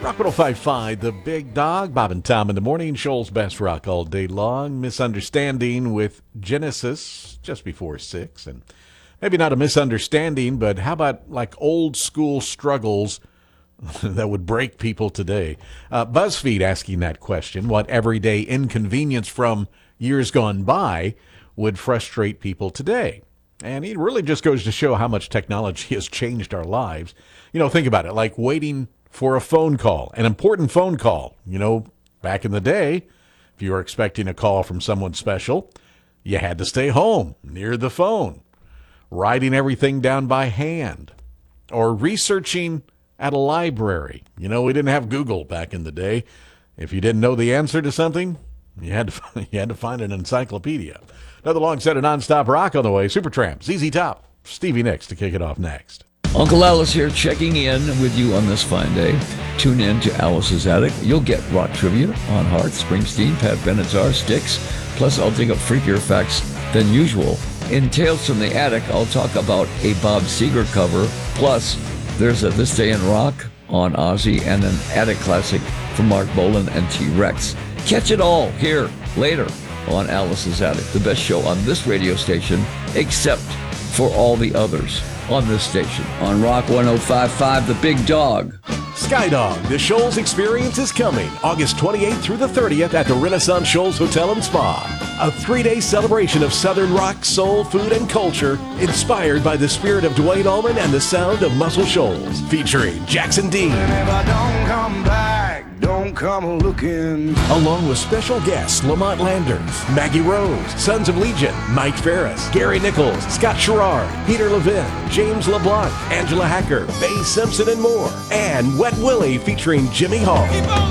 Rock 105.5, The Big Dog. Bob and Tom in the morning. Shoals Best Rock all day long. Misunderstanding with Genesis just before 6. And maybe not a misunderstanding, but how about like old school struggles that would break people today? BuzzFeed asking that question. What everyday inconvenience from years gone by would frustrate people today? And it really just goes to show how much technology has changed our lives. You know, think about it, like waiting for a phone call, an important phone call. You know, back in the day, if you were expecting a call from someone special, you had to stay home near the phone, writing everything down by hand, or researching at a library. You know, we didn't have Google back in the day. If you didn't know the answer to something, you had to find an encyclopedia. Another long set of nonstop rock on the way. Supertramp, ZZ Top, Stevie Nicks to kick it off next. Uncle Alice here, checking in with you on this fine day. Tune in to Alice's Attic. You'll get rock trivia on Hart, Springsteen, Pat Benatar, Styx. Plus, I'll dig up freakier facts than usual. In Tales from the Attic, I'll talk about a Bob Seger cover. Plus, there's a This Day in Rock on Ozzy and an Attic classic from Mark Bolan and T-Rex. Catch it all here later on Alice's Attic, the best show on this radio station, except for all the others on this station. On Rock 105.5, The Big Dog. Skydog, the Shoals experience is coming August 28th through the 30th at the Renaissance Shoals Hotel and Spa. A 3-day celebration of Southern rock, soul, food, and culture inspired by the spirit of Dwayne Allman and the sound of Muscle Shoals. Featuring Jackson Dean. And if I don't come back, don't come looking. Along with special guests Lamont Landers, Maggie Rose, Sons of Legion, Mike Ferris, Gary Nichols, Scott Sherrard, Peter Levin, James LeBlanc, Angela Hacker, Faye Simpson, and more. And Wet Willie featuring Jimmy Hall.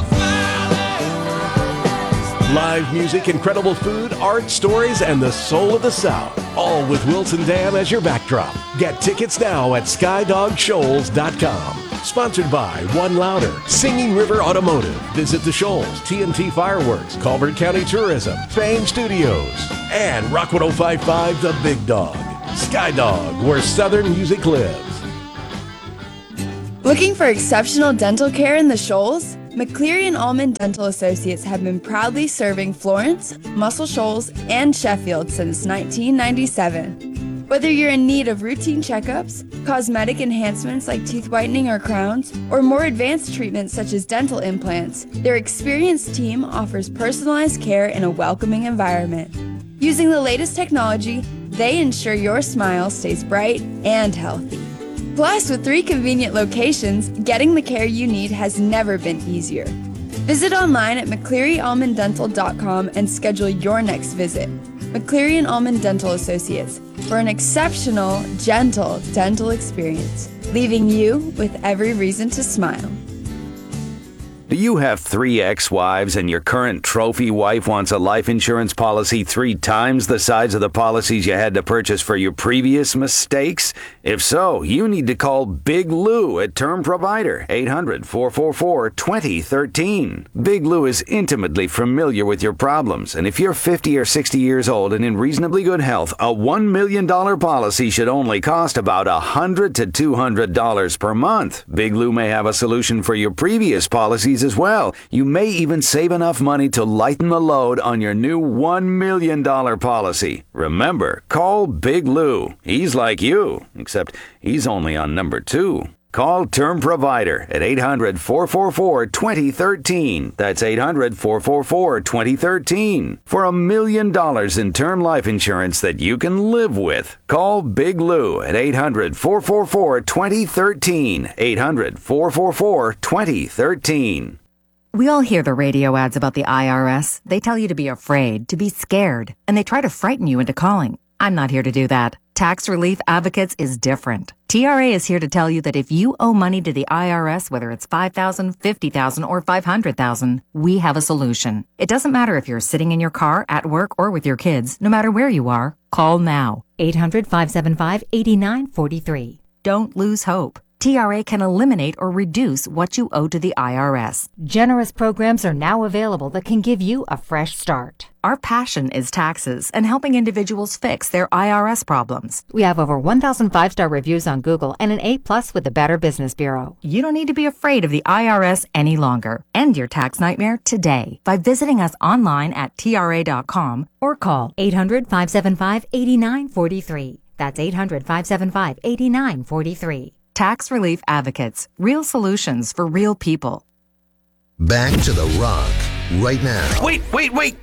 Live music, incredible food, art, stories, and the soul of the South. All with Wilson Dam as your backdrop. Get tickets now at skydogshoals.com. Sponsored by One Louder, Singing River Automotive, Visit the Shoals, TNT Fireworks, Colbert County Tourism, Fame Studios, and Rock 105.5 The Big Dog. Skydog, where Southern music lives. Looking for exceptional dental care in the Shoals? McCleary and Allman Dental Associates have been proudly serving Florence, Muscle Shoals, and Sheffield since 1997. Whether you're in need of routine checkups, cosmetic enhancements like teeth whitening or crowns, or more advanced treatments such as dental implants, their experienced team offers personalized care in a welcoming environment. Using the latest technology, they ensure your smile stays bright and healthy. Plus, with 3 convenient locations, getting the care you need has never been easier. Visit online at McClearyAllmanDental.com and schedule your next visit. McCleary and Allman Dental Associates, for an exceptional, gentle dental experience, leaving you with every reason to smile. Do you have 3 ex-wives and your current trophy wife wants a life insurance policy 3 times the size of the policies you had to purchase for your previous mistakes? If so, you need to call Big Lou at Term Provider, 800-444-2013. Big Lou is intimately familiar with your problems, and if you're 50 or 60 years old and in reasonably good health, a $1 million policy should only cost about $100 to $200 per month. Big Lou may have a solution for your previous policies as well. You may even save enough money to lighten the load on your new $1 million policy. Remember, call Big Lou. He's like you, except he's only on number 2. Call Term Provider at 800-444-2013. That's 800-444-2013 for $1 million in term life insurance that you can live with. Call Big Lou at 800-444-2013. 800-444-2013. We all hear the radio ads about the IRS. They tell you to be afraid, to be scared, and they try to frighten you into calling. I'm not here to do that. Tax Relief Advocates is different. TRA is here to tell you that if you owe money to the IRS, whether it's $5,000, $50,000, or $500,000, we have a solution. It doesn't matter if you're sitting in your car, at work, or with your kids. No matter where you are, call now. 800-575-8943. Don't lose hope. TRA can eliminate or reduce what you owe to the IRS. Generous programs are now available that can give you a fresh start. Our passion is taxes and helping individuals fix their IRS problems. We have over 1,000 5-star reviews on Google and an A+ with the Better Business Bureau. You don't need to be afraid of the IRS any longer. End your tax nightmare today by visiting us online at TRA.com or call 800-575-8943. That's 800-575-8943. Tax Relief Advocates. Real solutions for real people. Back to The Rock right now. Wait.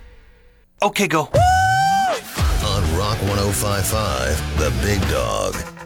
Okay, go. On Rock 105.5, The Big Dog.